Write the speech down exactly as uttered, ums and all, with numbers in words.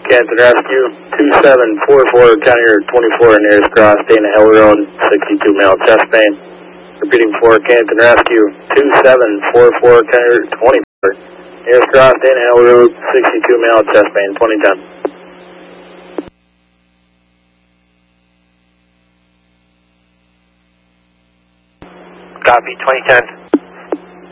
Canton Rescue, two seven four four, County Road twenty-four, nearest cross, Dana Hill Road, sixty-two male chest pain. Repeating for Canton Rescue, two seven four four, County Road twenty-four, nearest cross, Dana Hill Road, sixty-two male chest pain, twenty ten. Copy, twenty ten.